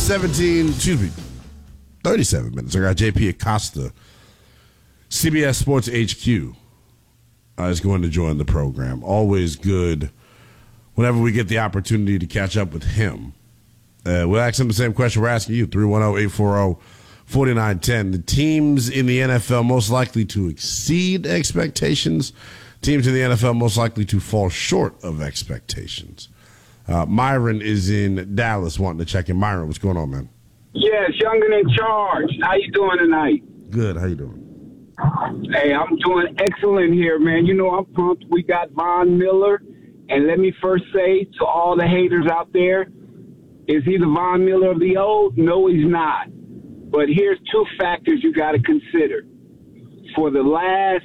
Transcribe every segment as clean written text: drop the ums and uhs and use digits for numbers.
37 minutes. I got JP Acosta, CBS Sports HQ, is going to join the program. Always good whenever we get the opportunity to catch up with him. We'll ask him the same question we're asking you, 310-840-4910. The teams in the NFL most likely to exceed expectations, teams in the NFL most likely to fall short of expectations. Myron is in Dallas wanting to check in. Myron, what's going on, man? Yes, Young and in charge. How you doing tonight? Good. How you doing? Hey, I'm doing excellent here, man. You know, I'm pumped. We got Von Miller. And let me first say to all the haters out there, is he the Von Miller of the old? No, he's not. But here's two factors you got to consider. For the last,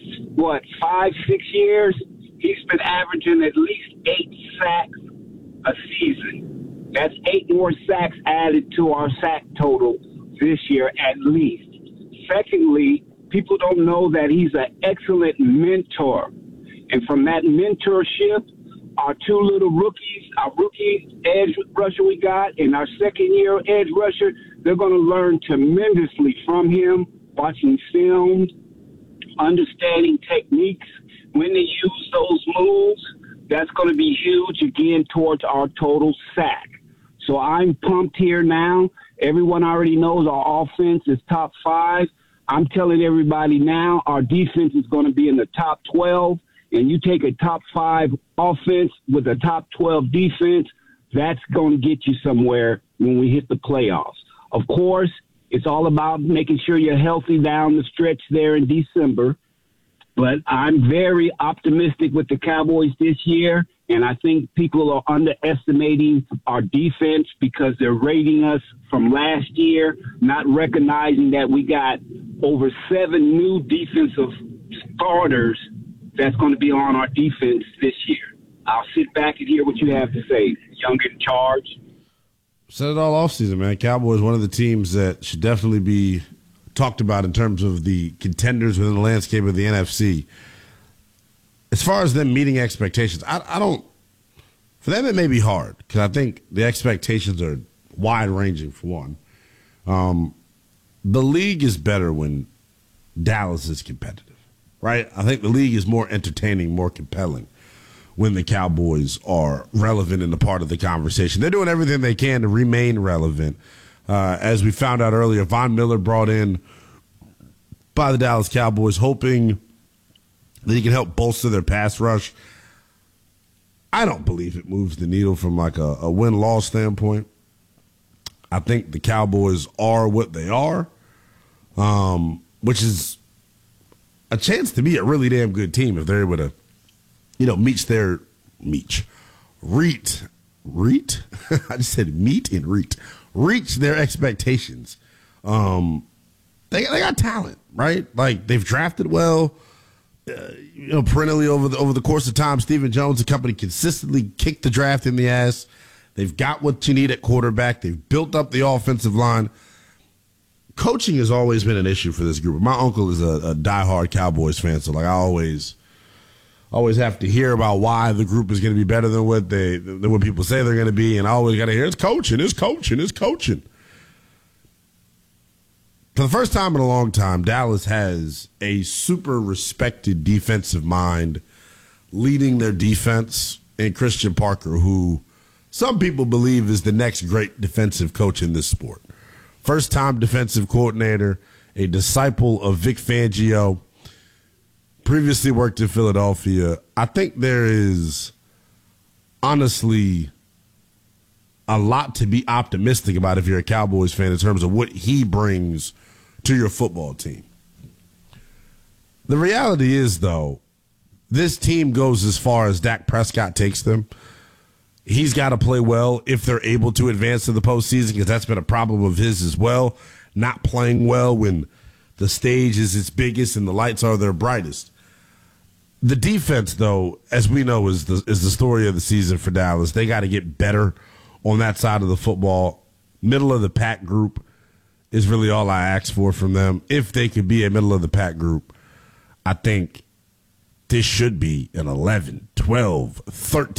5-6 years, he's been averaging at least 8 sacks a season. That's 8 more sacks added to our sack total this year at least. Secondly, people don't know that he's an excellent mentor. And from that mentorship, our two little rookies, our rookie edge rusher we got and our second-year edge rusher, they're going to learn tremendously from him, watching film, understanding techniques, when to use those moves. That's going to be huge, again, towards our total sack. So I'm pumped here now. Everyone already knows our offense is top 5. I'm telling everybody now our defense is going to be in the top 12. And you take a top 5 offense with a top 12 defense, that's going to get you somewhere when we hit the playoffs. Of course, it's all about making sure you're healthy down the stretch there in December. But I'm very optimistic with the Cowboys this year, and I think people are underestimating our defense because they're rating us from last year, not recognizing that we got over 7 new defensive starters that's going to be on our defense this year. I'll sit back and hear what you have to say. Young in charge. Said it all offseason, man. Cowboys, one of the teams that should definitely be talked about in terms of the contenders within the landscape of the NFC. As far as them meeting expectations, I don't – for them it may be hard because I think the expectations are wide-ranging for one. The league is better when Dallas is competitive, right? I think the league is more entertaining, more compelling when the Cowboys are relevant in the part of the conversation. They're doing everything they can to remain relevant. As we found out earlier, Von Miller brought in by the Dallas Cowboys, hoping that he can help bolster their pass rush. I don't believe it moves the needle from like a win-loss standpoint. I think the Cowboys are what they are, which is a chance to be a really damn good team if they're able to, reach their expectations. They got talent, right? Like they've drafted well, perennially over the course of time. Stephen Jones, the company, consistently kicked the draft in the ass. They've got what you need at quarterback. They've built up the offensive line. Coaching has always been an issue for this group. My uncle is a diehard Cowboys fan, so like I always have to hear about why the group is going to be better than what people say they're going to be, and I always got to hear it's coaching. For the first time in a long time, Dallas has a super respected defensive mind leading their defense in Christian Parker, who some people believe is the next great defensive coach in this sport. First-time defensive coordinator, a disciple of Vic Fangio, previously worked in Philadelphia. I think there is honestly a lot to be optimistic about if you're a Cowboys fan in terms of what he brings to your football team. The reality is, though, this team goes as far as Dak Prescott takes them. He's got to play well if they're able to advance to the postseason, because that's been a problem of his as well, not playing well when the stage is its biggest and the lights are their brightest. The defense, though, as we know, is the story of the season for Dallas. They got to get better on that side of the football. Middle of the pack group is really all I ask for from them. If they could be a middle of the pack group, I think this should be an 11, 12, 13